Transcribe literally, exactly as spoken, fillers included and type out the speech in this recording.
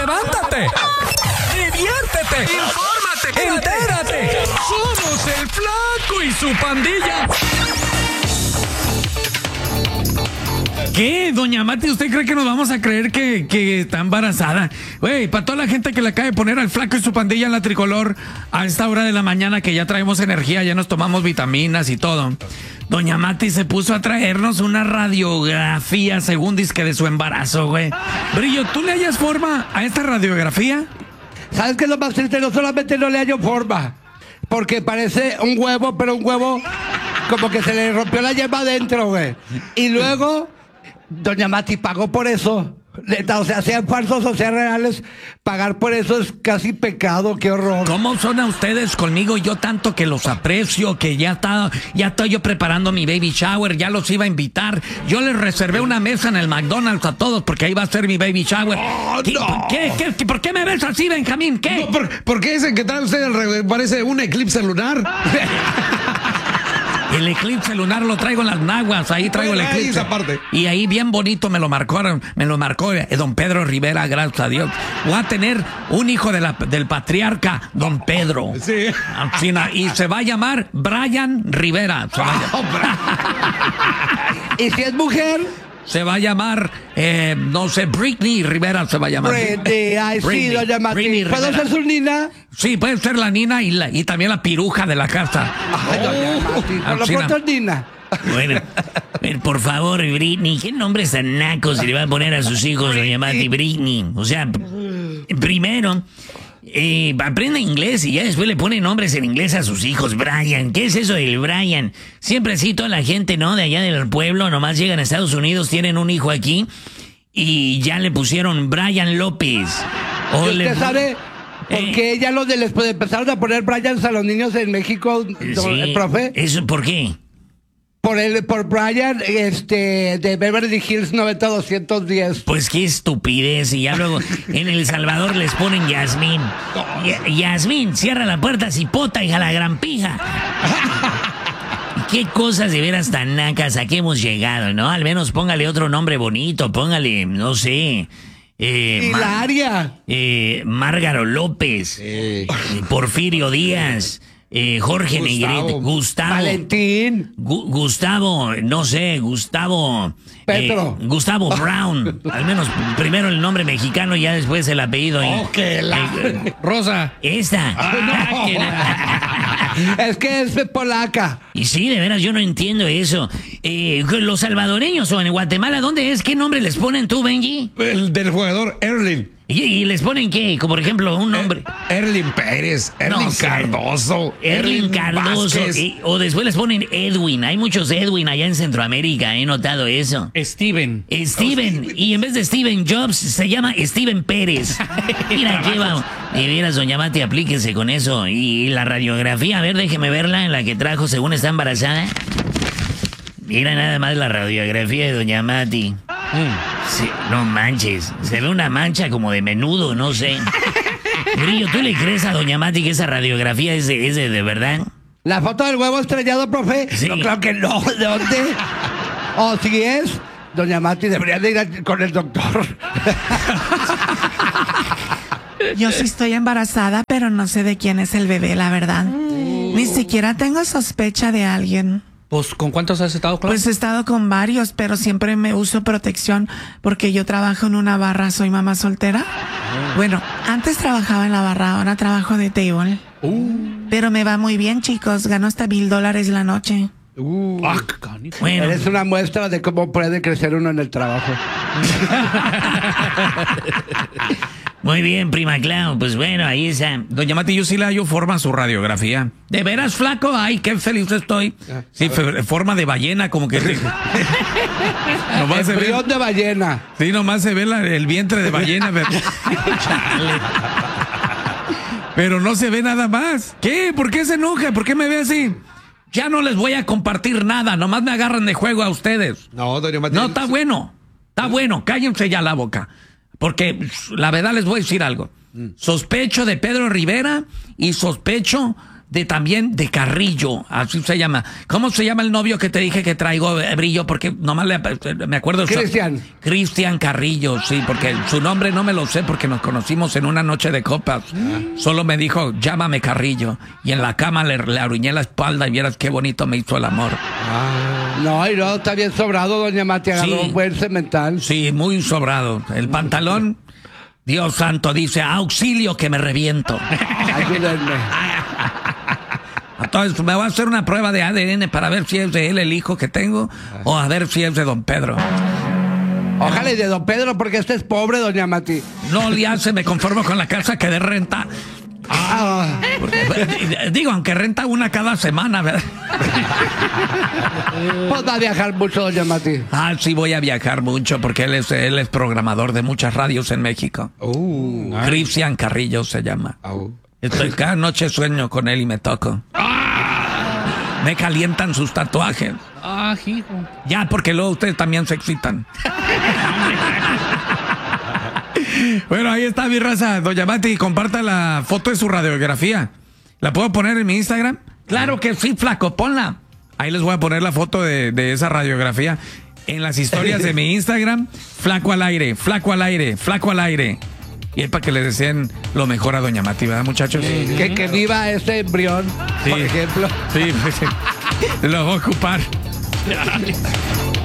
levántate, diviértete, infórmate, entérate. Somos el Flaco y su pandilla. ¿Qué, doña Mati? ¿Usted cree que nos vamos a creer que, que está embarazada? Güey, para toda la gente que le acaba de poner al Flaco y su pandilla en la tricolor a esta hora de la mañana, que ya traemos energía, ya nos tomamos vitaminas y todo. Doña Mati se puso a traernos una radiografía, según dice, de su embarazo, güey. Brillo, ¿tú le hallas forma a esta radiografía? ¿Sabes qué es lo más triste? No solamente no le hallo forma, porque parece un huevo, pero un huevo como que se le rompió la yema adentro, güey. Y luego, doña Mati pagó por eso. O sea, sean falsos o sean reales, pagar por eso es casi pecado. Qué horror. ¿Cómo son a ustedes conmigo? Yo tanto que los aprecio, que ya está, ya estoy yo preparando mi baby shower, ya los iba a invitar. Yo les reservé una mesa en el McDonald's a todos porque ahí va a ser mi baby shower. Oh, ¿Qué, no. ¿qué, qué, ¿Por qué me ves así, Benjamín? ¿Qué? No, ¿por, ¿Por qué ese que trae usted alrededor parece un eclipse lunar? El eclipse lunar lo traigo en las naguas, ahí traigo el eclipse. Ahí esa parte. Y ahí bien bonito me lo marcó, me lo marcó eh, don Pedro Rivera, gracias a Dios. Voy a tener un hijo de la, del patriarca, don Pedro. Sí. Y se va a llamar Brian Rivera. Se va a llamar, ¿Y si es mujer? se va a llamar eh, no sé, Britney Rivera se va a llamar. Britney, ay sí, Britney, doña Mati. Britney ¿Puedo Rivera. ser su nina? Sí, puede ser la nina y, la, y también la piruja de la casa. Ay, doña Mati, por lo China. pronto es nina. Bueno, eh, por favor, Britney, ¿qué nombres tan nacos se le va a poner a sus hijos, doña Mati? Britney. O sea, p- primero, eh, aprenda inglés y ya después le pone nombres en inglés a sus hijos. Brian, ¿qué es eso del Brian? Siempre así toda la gente, ¿no? De allá del pueblo, nomás llegan a Estados Unidos, tienen un hijo aquí y ya le pusieron Brian López. O ¿Y le- usted sabe por Eh. qué ya los de les pues, empezaron a poner Bryans a los niños en México, don- Sí, el profe? ¿Eso por qué? Por el por Brian este, de Beverly Hills noventa doscientos diez. Pues qué estupidez. Y ya luego en El Salvador les ponen Yasmín. Y- Yasmín, cierra la puerta, cipota, hija la gran pija. Qué cosas de veras tan nacas a que hemos llegado, ¿no? Al menos póngale otro nombre bonito, póngale, no sé. Eh, Ma- Hilaria. eh, Márgaro López, eh, Porfirio Díaz, eh, Jorge Gustavo. Negrete, Gustavo. Valentín. Gu- Gustavo, no sé, Gustavo. Petro. eh, Gustavo Brown. Al menos primero el nombre mexicano y ya después el apellido. eh. Oh, que la- Eh, Rosa. Esta. Ah, que la- Es que es polaca. Y sí, de veras, yo no entiendo eso. Eh, los salvadoreños o en Guatemala, ¿dónde es? ¿Qué nombre les ponen tú, Benji? El del jugador Erling. ¿Y, y les ponen qué? Como por ejemplo, un nombre. Erling Pérez, Erling No sé. Cardoso, Erling Cardoso. Vázquez. y- o después les ponen Edwin. Hay muchos Edwin allá en Centroamérica, he notado eso. Steven. Steven, y en vez de Steven Jobs se llama Steven Pérez. Mira qué va. De veras, doña Mati, aplíquese con eso. Y la radiografía, a ver, déjeme verla, en la que trajo según está embarazada. Mira nada más la radiografía de doña Mati. Sí, no manches, se ve una mancha como de menudo, no sé. Brillo, ¿tú le crees a doña Mati que esa radiografía es de, es de, de verdad? La foto del huevo estrellado, profe. Sí. No, claro que no. ¿De dónde? O si es, doña Mati debería de ir a- con el doctor. Yo sí estoy embarazada, pero no sé de quién es el bebé, la verdad. Ni siquiera tengo sospecha de alguien. Pues, ¿con cuántos has estado, Clau? Pues he estado con varios, pero siempre me uso protección porque yo trabajo en una barra, soy mamá soltera. Bueno, antes trabajaba en la barra, ahora trabajo de table. Pero me va muy bien, chicos, gano hasta mil dólares la noche. Ah, canijo. Bueno, Eres una muestra de cómo puede crecer uno en el trabajo. muy bien, prima Clau, pues bueno, ahí está. Doña Mati, yo sí le hallo forma a su radiografía. ¿De veras, Flaco? Ay, qué feliz estoy. Sí, fe- forma de ballena, como que... nomás se ve, Embrión de ballena. sí, nomás se ve la- el vientre de ballena. Pero... Chale. Pero no se ve nada más. ¿Qué? ¿Por qué se enoja? ¿Por qué me ve así? Ya no les voy a compartir nada, nomás me agarran de juego a ustedes. No, doña Mati. No, está bueno, está bueno, cállense ya la boca. Porque la verdad les voy a decir algo. Sospecho de Pedro Rivera y sospecho de también de Carrillo, así se llama. ¿Cómo se llama el novio que te dije que traigo, eh, Brillo? Porque nomás le, me acuerdo. Cristian. Cristian Carrillo, sí, porque su nombre no me lo sé porque nos conocimos en una noche de copas. Solo me dijo, llámame Carrillo. Y en la cama le, le arruiné la espalda y vieras qué bonito me hizo el amor. No, y no, está bien sobrado, doña Mati, agarró Sí. un buen cemental. Sí, muy sobrado. El pantalón, Dios santo, dice, auxilio que me reviento. Ayúdenme. Entonces me voy a hacer una prueba de A D N para ver si es de él el hijo que tengo o a ver si es de don Pedro. Ojalá y de don Pedro, porque este es pobre, doña Mati. No le hace, me conformo con la casa que de renta. Ah, Porque, digo, aunque renta una cada semana, ¿verdad? pues va a viajar mucho, doña Mati. Ah, sí, voy a viajar mucho porque él es, él es programador de muchas radios en México. Uh, Cristian Carrillo se llama. Estoy cada noche sueño con él y me toco. Me calientan sus tatuajes. Ah, hijo. Ya, porque luego ustedes también se excitan. Bueno, ahí está mi raza. Doña Mati, comparta la foto de su radiografía. ¿La puedo poner en mi Instagram? Claro que sí, flaco, ponla. Ahí les voy a poner la foto de, de esa radiografía en las historias de mi Instagram. Flaco al aire, flaco al aire, flaco al aire. Y es para que le deseen lo mejor a Doña Mati, ¿verdad, muchachos? Que, que viva ese embrión, Sí. por ejemplo. Sí, pues, sí. Lo voy a ocupar.